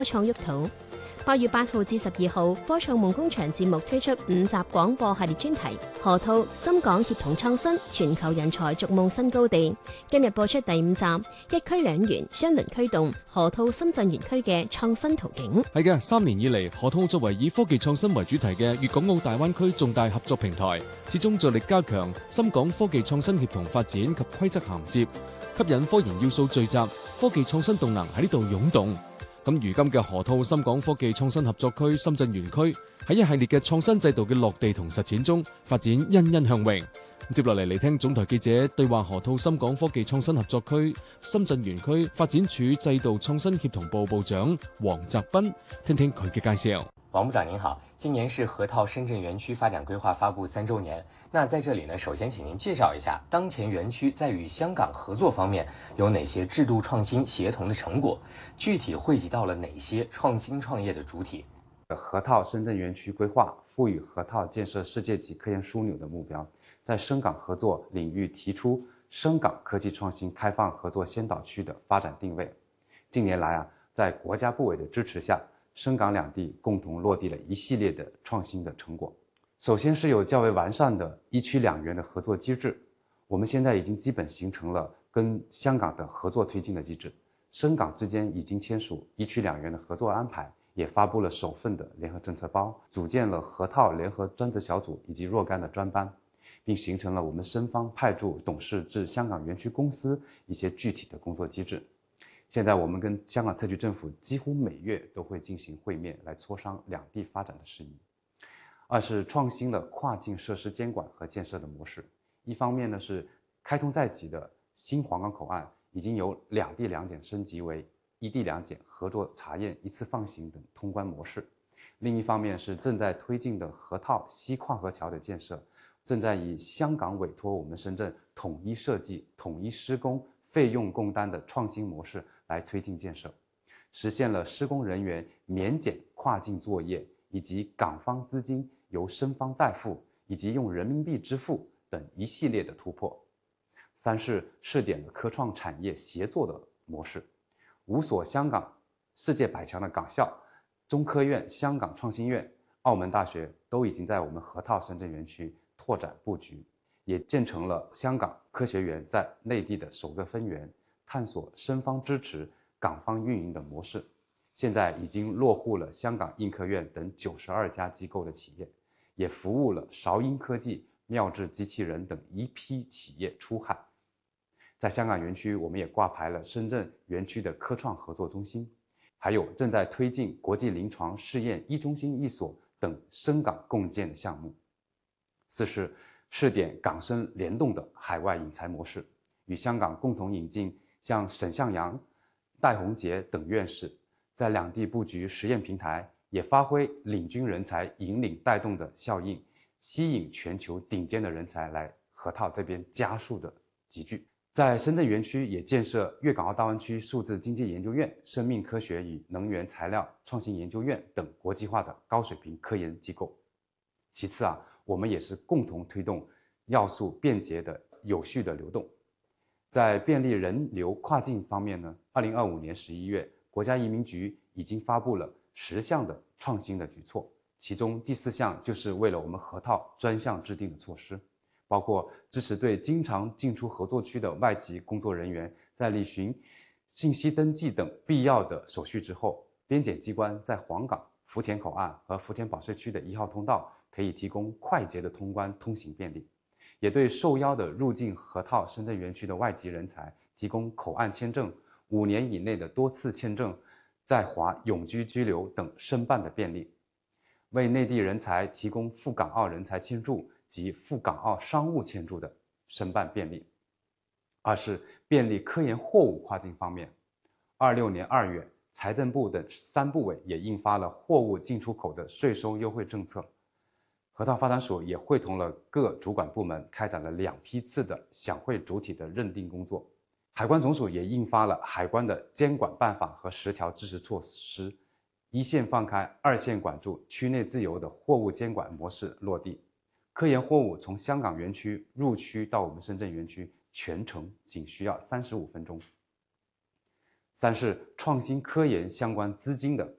創沃土。8月8號至12號，科創夢工場節目推出5集廣播系列專題，河套深港協同創新，全球人才逐夢新高地。今日播出第5集，一區兩園雙輪驅動河套深圳園區嘅創新途徑。 係嘅，3年以嚟，河套作為以科技創新為主題嘅粵港澳大灣區重大合作平台，始終着力加強深港科技創新協同發展及規則銜接，吸引科研要素聚集，科技創新動能喺呢度湧動。咁如今嘅河套深港科技創新合作區深圳園區喺一系列嘅創新制度嘅落地同實踐中發展欣欣向榮。接落嚟聽總台記者對話河套深港科技創新合作區深圳園區發展處制度創新協同部部長黃澤斌，聽聽佢嘅介紹。 王部長您好，今年是河套深圳園區發展規劃發布3週年。那在這裡呢，首先請您介紹一下當前園區在與香港合作方面有哪些制度創新協同的成果，具體匯集到了哪些創新創業的主體。 河套深圳園區規劃賦予河套建設世界級科研樞紐的目標，在深港合作領域提出深港科技創新開放合作先導區的發展定位。近年來在國家部委的支持下，深港兩地共同落地了一系列的創新的成果。首先是有較為完善的一區兩園的合作機制，我們現在已經基本形成了跟香港的合作推進的機制，深港之間已經簽署一區兩園的合作安排，也發布了首份的聯合政策包，組建了河套聯合專責小組以及若干的專班，並形成了我們深方派駐董事至香港園區公司一些具體的工作機制。現在我們跟香港特區政府幾乎每月都會進行會面，來磋商兩地發展的事宜。二是創新了跨境設施監管和建設的模式。一方面呢是開通在即的新皇崗口岸已經由兩地兩檢升級為一地兩檢合作查驗一次放行等通關模式。另一方面是正在推進的河套西跨河橋的建設，正在以香港委託我們深圳統一設計、統一施工、費用共擔的創新模式來推進建設，實現了施工人員免檢跨境作業，以及港方資金由深方代付，以及用人民幣支付等一系列的突破。三是試點了科創產業協作的模式，5所香港世界100強的港校，中科院、香港創新院、澳門大學都已經在我們河套深圳園區拓展布局，也建成了香港科學園在內地的首個分園，探索深方支持、港方運營的模式。現在已經落戶了香港應科院等92家機構的企業，也服務了韶音科技、妙智機器人等一批企業出海。在香港園區，我們也掛牌了深圳園區的科創合作中心，還有正在推進國際臨床試驗一中心一所等深港共建的項目。四是試點港深聯動的海外引才模式，與香港共同引進像沈向洋、戴宏傑等院士，在兩地布局實驗平台，也發揮領軍人才引領帶動的效應，吸引全球頂尖的人才來河套這邊加速的集聚。在深圳園區也建設粵港澳大灣區數字經濟研究院、生命科學與能源材料創新研究院等國際化的高水平科研機構。其次我們也是共同推動要素便捷的有序的流動。在便利人流跨境方面呢，2025年11月，國家移民局已經發布了10項的創新的舉措，其中第4項就是為了我們河套專項制定的措施，包括支持對經常進出合作區的外籍工作人員在履行信息登記等必要的手續之後，邊檢機關在皇崗、福田口岸和福田保稅區的1號通道可以提供快捷的通關通行便利，也對受邀的入境河套深圳園區的外籍人才提供口岸簽證、5年以內的多次簽證、在華永居居留等申辦的便利，為內地人才提供赴港澳人才簽注及赴港澳商務簽注的申辦便利。二是便利科研貨物跨境方面，26年2月，財政部等3部委也印發了貨物進出口的稅收優惠政策。河套發展署也會同了各主管部門開展了2批次的享會主體的認定工作。海關總署也印發了海關的監管辦法和10條支持措施，一線放開，二線管住，區內自由的貨物監管模式落地。科研貨物從香港園區入區到我們深圳園區全程僅需要35分鐘。 三是创新科研相关资金的